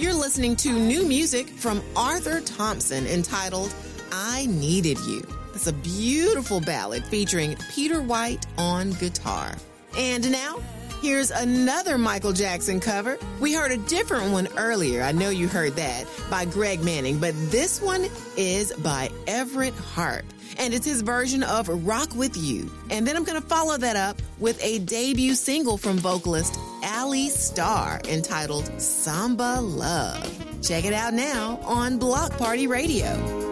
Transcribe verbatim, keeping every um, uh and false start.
You're listening to new music from Arthur Thompson entitled I Needed You. It's a beautiful ballad featuring Peter White on guitar. And now, here's another Michael Jackson cover. We heard a different one earlier. I know you heard that by Greg Manning, but this one is by Everett Harp. And it's his version of Rock With You. And then I'm going to follow that up with a debut single from vocalist Ali Starr entitled Samba Love. Check it out now on Block Party Radio.